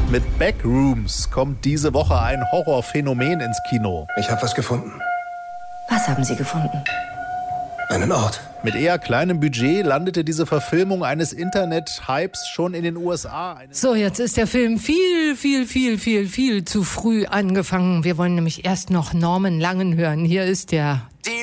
Mit Backrooms kommt diese Woche ein Horrorphänomen ins Kino. Ich habe was gefunden. Was haben Sie gefunden? Einen Ort. Mit eher kleinem Budget landete diese Verfilmung eines Internet-Hypes schon in den USA. So, jetzt ist der Film viel zu früh angefangen. Wir wollen nämlich erst noch Norman Langen hören. Hier ist der. Die